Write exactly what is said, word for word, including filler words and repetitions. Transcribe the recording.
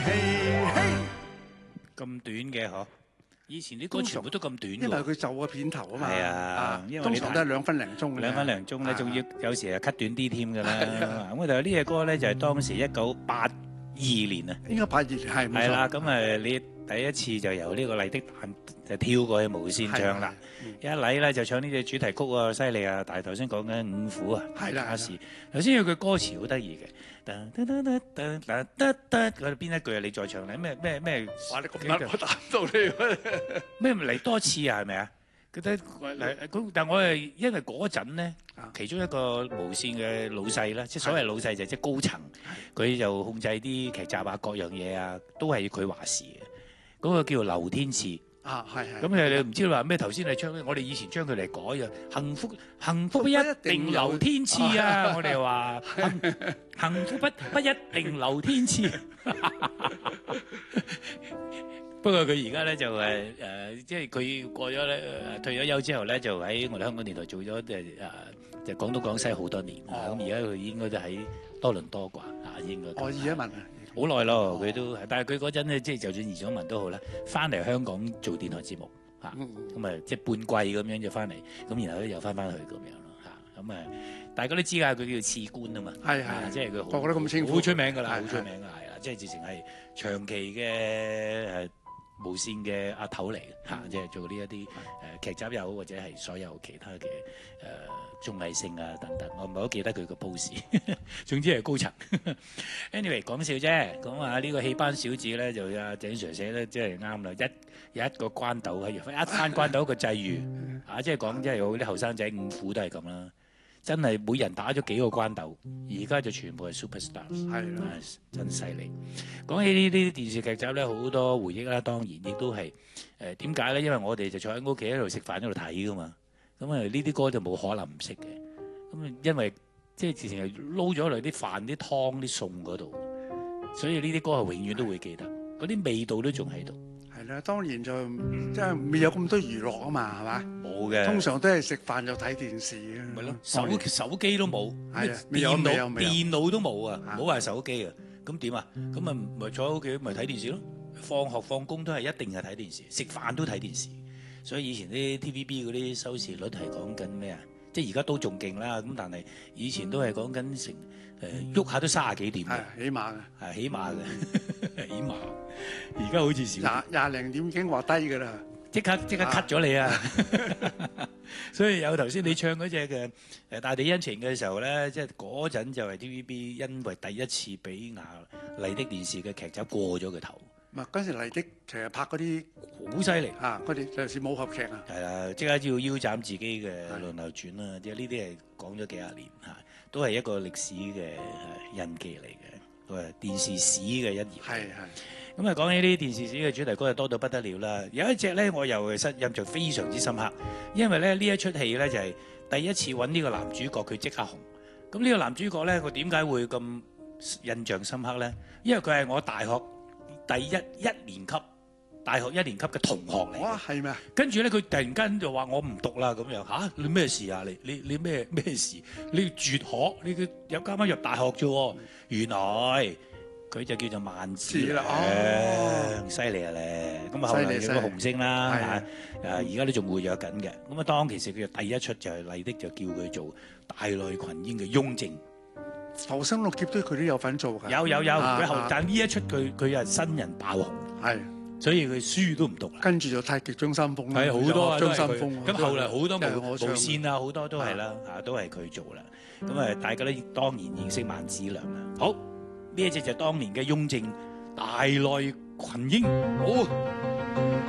嘿嘿， 咁短嘅嗬？以前啲歌全部都咁短㗎喎， 因為佢就個片頭啊嘛。 係啊，因為你通常都係兩分零鐘嘅。 兩分零鐘咧，仲要有時係 cut 短啲添㗎啦。 啊咁我哋呢隻歌咧就係當時一九八二年啊， 應該八二年係冇錯。 係啦，咁誒你第一次就由呢個麗的彈就跳過去無線唱啦。一嚟咧就唱呢隻主題曲喎，犀利啊！但係頭先講緊五虎啊， 係啦。 卡士頭先有句歌詞好得意嘅，噔噔噔噔噔噔噔噔，嗰邊一句啊？你再唱咧咩咩咩？ 哇！你咁難我答到你咩嚟多次啊？係咪啊？覺得嗱咁，但係我係因為嗰陣咧，其中一個無線嘅老細啦，即係所謂老細就即係高層，佢就控制啲劇集啊、各樣嘢啊，都係佢話事嘅。嗰個叫劉天賜。 啊，係係。 咁你你唔知話咩？頭先你唱，我哋以前將佢嚟改啊，幸福幸福不一定劉天賜啊！我哋話幸幸福不不一定劉天賜。不過佢而家咧就誒誒，即係佢過咗咧退咗休之後咧，就喺我哋香港電台做咗誒誒，就廣東廣西好多年。咁而家佢應該就喺多倫多啩啊，應該。 我移咗民啊！ 好耐咯，佢都，但係佢嗰陣咧，即係就算移咗民都好啦，翻嚟香港做電台節目嚇，咁啊即係半季咁樣就翻嚟，咁然後咧又翻翻去咁樣咯嚇，咁啊大家都知㗎，佢叫次官啊嘛， 係係， 即係佢個個都咁稱呼， 好出名㗎啦，好出名㗎係啦，即係直情係長期嘅誒無線嘅阿頭嚟嘅嚇，即係做呢一啲誒劇集又好，或者係所有其他嘅誒。綜藝性啊等等，我唔係好記得佢個 pose， 總之係高層。anyway 講笑啫，講話呢個戲班小子咧就阿鄭 Sir 寫得真係啱啦，一有一個關鬥喺度，一翻關鬥一個際遇啊，即係講即係有啲後生仔五虎都係咁啦，真係每人打咗幾個關鬥，而家就全部係 superstar， 係啦，真犀利。講起呢啲電視劇集咧，好多回憶啦，當然亦都係誒點解咧？因為我哋就坐喺屋企喺度食飯喺度睇噶嘛。咁啊，呢啲歌就冇可能唔識嘅。咁啊，因為即係直情係撈咗嚟啲飯、啲湯、啲餸嗰度，所以呢啲歌係永遠都會記得，嗰啲味道都仲喺度。係啦，當然就即係未有咁多娛樂啊嘛，係嘛？ 冇嘅。通常都係食飯就睇電視啊。 咪咯，手手機都冇， 係啊， 電腦電腦都冇啊，唔好話手機啊。咁點啊？咁啊，咪坐喺屋企咪睇電視咯。放學放工都係一定係睇電視，食飯都睇電視。所以以前啲 T V B 嗰啲收視率係講緊咩啊？即係而家都仲勁啦，咁但係以前都係講緊成誒喐下都三十幾點嘅， 起碼嘅， 係起碼嘅，起碼。而家好似少廿廿零點已經話低㗎啦， 即刻即刻 cut 咗你啊！所以有頭先你唱嗰隻嘅誒大地恩情嘅時候咧，即係嗰陣就係 T V B 因為第一次俾亞麗的電視嘅劇集過咗個頭。 唔係嗰陣時麗的其實拍嗰啲好犀利啊！嗰啲尤其是武俠劇啊， 係啦，即刻要腰斬自己嘅輪流轉啦。即係呢啲係講咗幾廿年嚇，都係一個歷史嘅印記嚟嘅，佢係電視史嘅一頁。係係。咁啊，講起呢啲電視史嘅主題歌，就多到不得了啦。有一隻咧，我又係印象非常之深刻，因為咧呢一出戲咧就係第一次揾呢個男主角，佢即刻紅。咁呢個男主角咧，佢點解會咁印象深刻咧？因為佢係我大學第一一年級，大學一年級嘅同學嚟。哇，係咩？跟住咧，佢突然間就話我唔讀啦咁樣嚇，你咩事啊？你你你咩咩事？你絕學？你佢有啱啱入大學啫喎。原來佢就叫做萬梓良，犀利啊咧！咁啊後來有個紅星啦嚇，誒而家都仲活躍緊嘅。咁啊當其時佢第一出就係麗的就叫佢做大內群英嘅雍正。 浮生六劫都佢都有份做㗎， 有有有，佢後但呢一出佢佢係新人爆紅，係，所以佢書都唔讀啦。跟住就太極張三豐啦，係好多啊，張三豐。咁後來好多無無線啊，好多都係啦，嚇都係佢做啦。咁啊，大家都當然認識萬梓良啦。好，呢一隻就係當年嘅雍正大內群英，好。